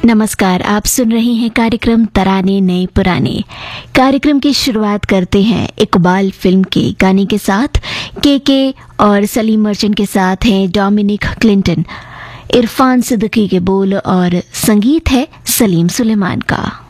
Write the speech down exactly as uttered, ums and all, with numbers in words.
नमस्कार, आप सुन रहे हैं कार्यक्रम तराने नए पुराने। कार्यक्रम की शुरुआत करते हैं इकबाल फिल्म के गाने के साथ। के के और सलीम मर्चेंट के साथ हैं डोमिनिक क्लिंटन। इरफान सिद्दीकी के बोल और संगीत है सलीम सुलेमान का।